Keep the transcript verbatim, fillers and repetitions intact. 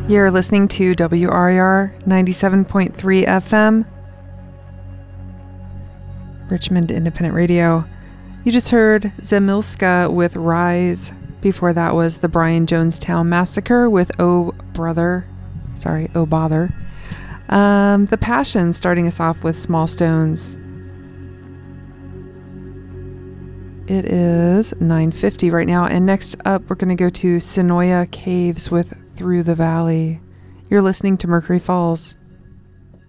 You're listening to W R I R ninety-seven point three F M, Richmond Independent Radio. You just heard Zemilska with Rise. Before that was the Brian Jonestown Massacre with Oh Brother. Sorry, Oh Bother. Um, the Passions starting us off with Small Stones. It is nine fifty right now, and next up we're going to go to Sonoya Caves with Through the Valley. You're listening to Mercury Falls.